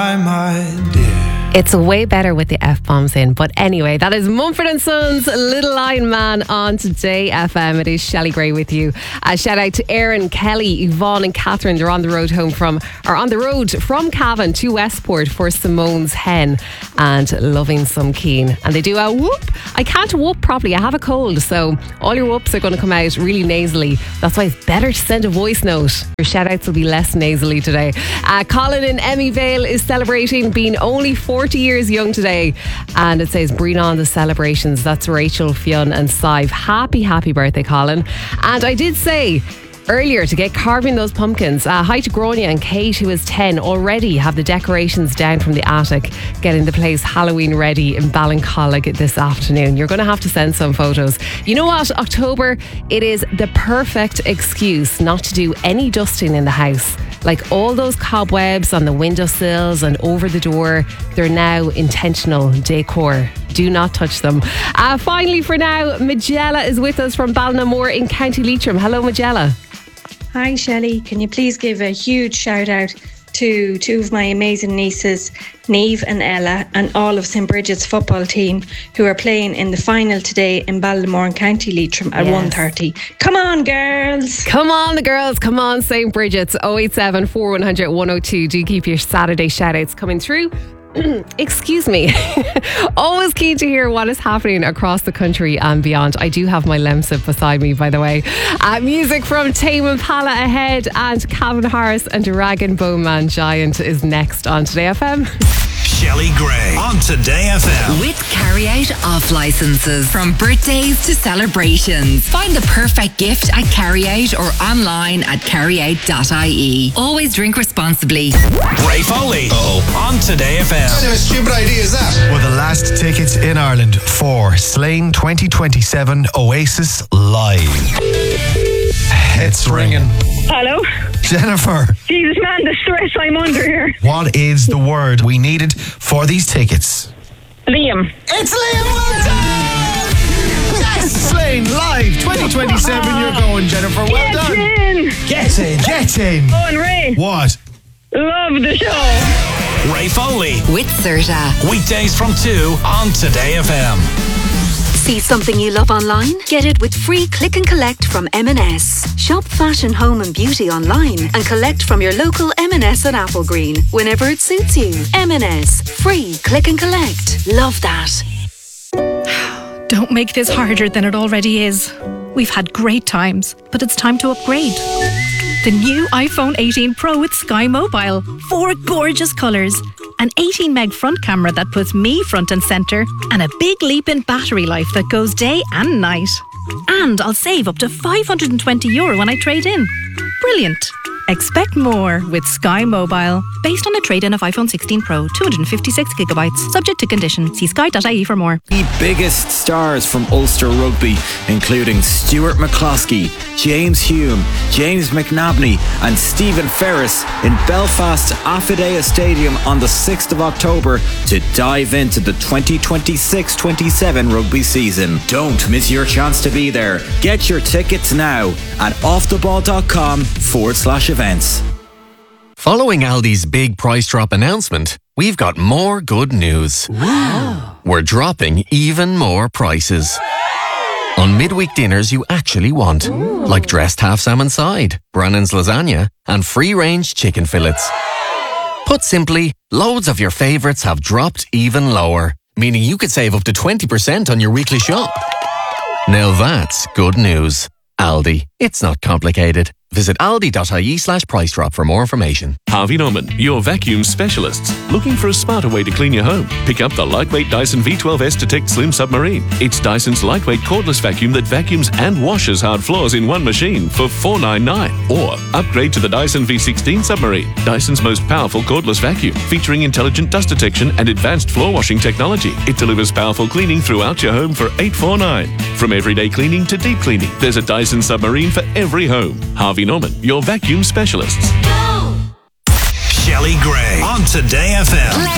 time, my dear. It's way better with the F-bombs in. But anyway, that is Mumford & Sons, Little Lion Man on Today FM. It is Shelley Gray with you. Shout out to Erin, Kelly, Yvonne and Catherine. They're on the road from Cavan to Westport for Simone's Hen and loving some keen. And they do a whoop. I can't whoop properly. I have a cold. So all your whoops are going to come out really nasally. That's why it's better to send a voice note. Your shout outs will be less nasally today. Colin in Emmyvale is celebrating being only 40 years young today, and it says bring on the celebrations. That's Rachel, Fionn and Sive. Happy birthday, Colin. And I did say earlier to get carving those pumpkins. Hi to Grania and Kate, who is 10, already have the decorations down from the attic, getting the place Halloween ready in Ballincollig this afternoon. You're going to have to send some photos. You know what? October, it is the perfect excuse not to do any dusting in the house. Like all those cobwebs on the windowsills and over the door, they're now intentional decor. Do not touch them. Finally, for now, Magella is with us from Ballinamore in County Leitrim. Hello, Magella. Hi, Shelley. Can you please give a huge shout out to two of my amazing nieces, Niamh and Ella, and all of St. Bridget's football team who are playing in the final today in Ballinamore in County Leitrim at 1:30. Come on, girls. Come on, the girls. Come on, St. Bridget's. 087 4100 102. Do keep your Saturday shout outs coming through. Excuse me. Always keen to hear what is happening across the country and beyond. I do have my Lemsip beside me, by the way. Music from Tame Impala ahead, and Calvin Harris and Dragon Bowman Giant is next on Today FM. Shelley Gray on Today FM. With carry-out off licenses. From birthdays to celebrations. Find the perfect gift at carry-out or online at carryout.ie. Always drink responsibly. Ray Foley on Today FM. What kind of a stupid idea is that? Well, the last tickets in Ireland for Slane 2027 Oasis Live. It's ringing. Hello? Jennifer. Jesus, man, the stress I'm under here. What is the word we needed for these tickets? Liam. It's Liam. Well done! Yes, Slane Live 2027. You're going, Jennifer. Well done. Get in. Oh, and Ray. What? Love the show. Ray Foley. With Serta. Weekdays from 2 on Today FM. See something you love online? Get it with free click and collect from M&S. Shop fashion, home and beauty online and collect from your local M&S at Applegreen whenever it suits you. M&S. Free click and collect. Love that. Don't make this harder than it already is. We've had great times, but it's time to upgrade. The new iPhone 18 Pro with Sky Mobile. 4 gorgeous colours. An 18 meg front camera that puts me front and centre. And a big leap in battery life that goes day and night. And I'll save up to €520 when I trade in. Brilliant. Expect more with Sky Mobile. Based on a trade-in of iPhone 16 Pro, 256GB. Subject to condition. See sky.ie for more. The biggest stars from Ulster Rugby, including Stuart McCloskey, James Hume, James McNabney and Stephen Ferris in Belfast's Affidea Stadium on the 6th of October to dive into the 2026-27 rugby season. Don't miss your chance to be there. Get your tickets now at offtheball.com/events. Following Aldi's big price drop announcement, we've got more good news. We're dropping even more prices. On midweek dinners you actually want, like dressed half salmon side, Brannan's lasagna, and free-range chicken fillets. Put simply, loads of your favourites have dropped even lower, meaning you could save up to 20% on your weekly shop. Now that's good news. Aldi. It's not complicated. Visit aldi.ie/price drop for more information. Harvey Norman, your vacuum specialists. Looking for a smarter way to clean your home? Pick up the lightweight Dyson V12S Detect Slim Submarine. It's Dyson's lightweight cordless vacuum that vacuums and washes hard floors in one machine for $499. Or upgrade to the Dyson V16 Submarine, Dyson's most powerful cordless vacuum, featuring intelligent dust detection and advanced floor washing technology. It delivers powerful cleaning throughout your home for $849. From everyday cleaning to deep cleaning, there's a Dyson Submarine for every home. Harvey Norman, your vacuum specialists. Shelley Gray on Today FM.